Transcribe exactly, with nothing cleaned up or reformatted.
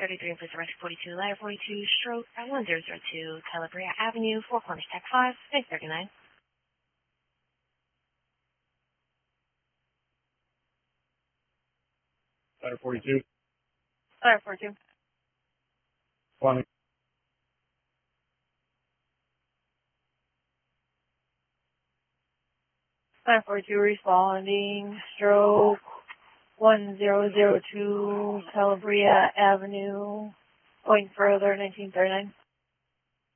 thirty-three, please arrest forty-two, ladder forty-two, stroke at one zero zero two, Calabria Avenue, Four Corners, Tech five, six thirty-nine. Ladder forty-two. Ladder forty-two. Climbing. Ladder forty-two, responding, stroke one zero zero two, Calabria Avenue, going further, nineteen thirty-nine.